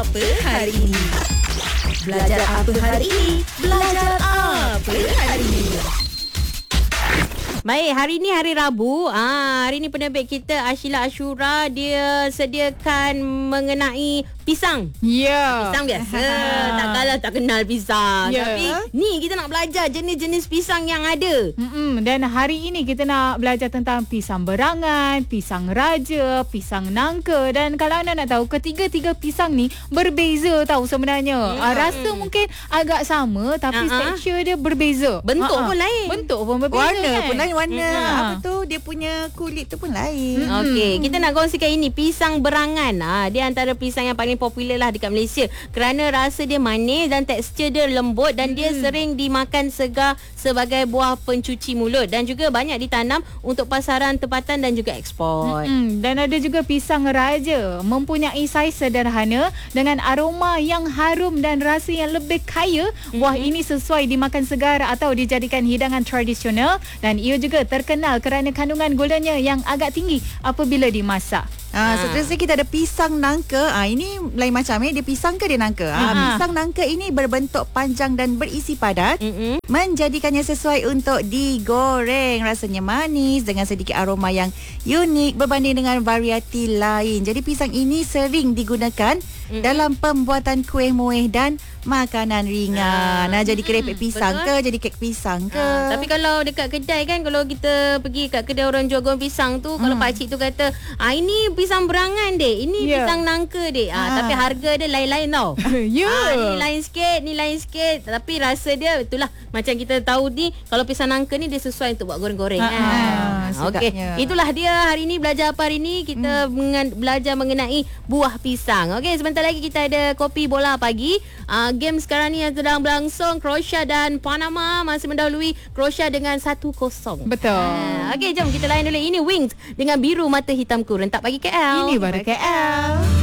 apa hari ini? Belajar apa hari ini? Belajar apa hari ini? Baik, hari ni hari Rabu. Hari ni penerbit kita Ashila Ashura dia sediakan mengenai pisang. Ya. Pisang biasa. Tak kalah tak kenal pisang. Ya. Tapi ni kita nak belajar jenis-jenis pisang yang ada. Dan hari ini kita nak belajar tentang pisang berangan, pisang raja, pisang nangka. Dan kalau anda nak tahu, ketiga-tiga pisang ni berbeza tahu sebenarnya. Rasa mungkin agak sama tapi tekstur dia berbeza. Bentuk pun lain. Bentuk pun berbeza. Warna kan? pun lain. Warna apa tu, dia punya kulit tu pun lain. Okey, kita nak kongsikan ini pisang berangan. Dia antara pisang yang paling popular lah dekat Malaysia kerana rasa dia manis dan tekstur dia lembut dan dia sering dimakan segar sebagai buah pencuci mulut dan juga banyak ditanam untuk pasaran tempatan dan juga ekspor. Dan ada juga pisang raja, mempunyai saiz sederhana dengan aroma yang harum dan rasa yang lebih kaya. Buah ini sesuai dimakan segar atau dijadikan hidangan tradisional dan ia juga terkenal kerana kandungan gulanya yang agak tinggi apabila dimasak. Seterusnya kita ada pisang nangka. Ini lain macam dia pisang ke dia nangka? Pisang nangka ini berbentuk panjang dan berisi padat, menjadikannya sesuai untuk digoreng. Rasanya manis dengan sedikit aroma yang unik berbanding dengan varieti lain. Jadi pisang ini sering digunakan dalam pembuatan kuih muih dan makanan ringan. Jadi kerepek pisang ke, jadi kek pisang ke. Tapi kalau dekat kedai kan, kalau kita pergi kat kedai orang jual goreng pisang tu, kalau pakcik tu kata, ini pisang berangan dek, ini pisang nangka dek. Tapi harga dia lain-lain tau. Ni lain sikit. Tapi rasa dia itulah macam kita tahu ni, kalau pisang nangka ni dia sesuai untuk buat goreng-goreng kan. Okey, itulah dia hari ni belajar apa hari ni kita belajar mengenai buah pisang. Okey, sebentar lagi kita ada kopi bola pagi. Game sekarang ni yang sedang berlangsung, Croatia dan Panama masih mendahului Croatia dengan 1-0. Betul. Okey, jom kita layan dulu. Ini Wings dengan Biru Mata Hitamku, rentak pagi KL. Ini baru KL.